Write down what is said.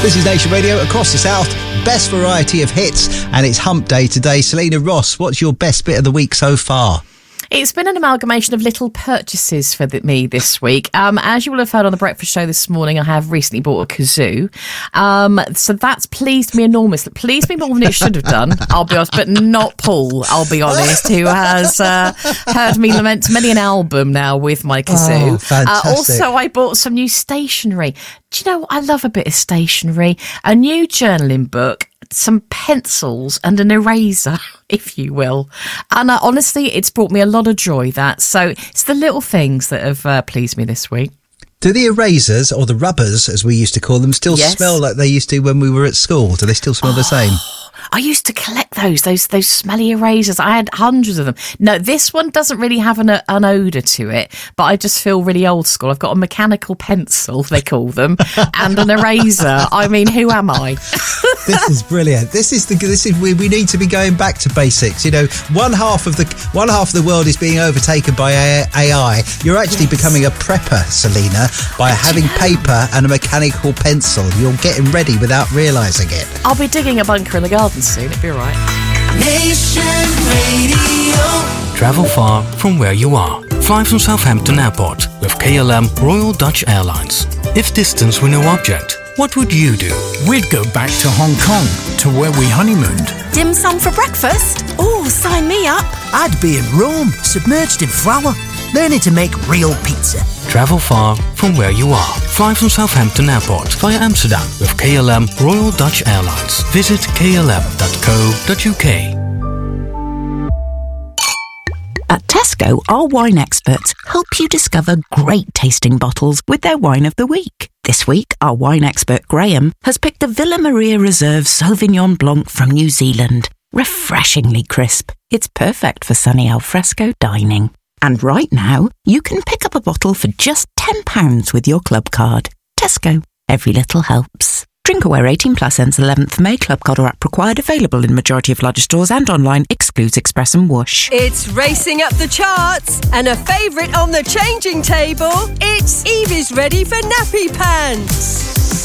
This is Nation Radio across the South. Best variety of hits, and it's Hump Day today. Selena Ross, what's your best bit of the week so far? It's been an amalgamation of little purchases for me this week. As you will have heard on the breakfast show this morning, I have recently bought a kazoo. So that's pleased me enormously. Pleased me more than it should have done, I'll be honest, but not Paul, I'll be honest, who has heard me lament many an album now with my kazoo. Oh, fantastic. Also, I bought some new stationery. Do you know, I love a bit of stationery. A new journaling book, some pencils and an eraser, if you will. And honestly, it's brought me a lot of joy, that. So it's the little things that have pleased me this week. Do the erasers, or the rubbers, as we used to call them, still smell like they used to when we were at school? Do they still smell the same? I used to collect those smelly erasers. I had hundreds of them. No, this one doesn't really have an odour to it, but I just feel really old school. I've got a mechanical pencil, they call them, and an eraser. I mean, who am I? This is brilliant. We need to be going back to basics. You know, one half of the world is being overtaken by AI. You're actually becoming a prepper, Selena, by having paper and a mechanical pencil. You're getting ready without realising it. I'll be digging a bunker in the garden soon, it'll be all right. Nation Radio. Travel far from where you are. Fly from Southampton Airport with KLM Royal Dutch Airlines. If distance were no object, what would you do? We'd go back to Hong Kong, to where we honeymooned. Dim sum for breakfast? Oh, sign me up. I'd be in Rome, submerged in flour, learning to make real pizza. Travel far from where you are. Fly from Southampton Airport via Amsterdam with KLM Royal Dutch Airlines. Visit klm.co.uk. At Tesco, our wine experts help you discover great tasting bottles with their wine of the week. This week, our wine expert Graham has picked the Villa Maria Reserve Sauvignon Blanc from New Zealand. Refreshingly crisp, it's perfect for sunny alfresco dining. And right now, you can pick up a bottle for just £10 with your club card. Tesco, every little helps. Drink aware 18 plus ends 11th May. Club card or app required. Available in majority of larger stores and online. Excludes Express and Whoosh. It's racing up the charts and a favourite on the changing table. It's Evie's ready for nappy pants.